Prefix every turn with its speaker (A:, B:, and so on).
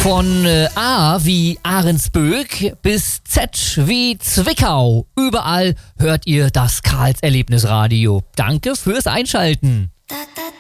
A: Von A wie Ahrensböck bis Z wie Zwickau. Überall hört ihr das Karls Erlebnisradio. Danke fürs Einschalten.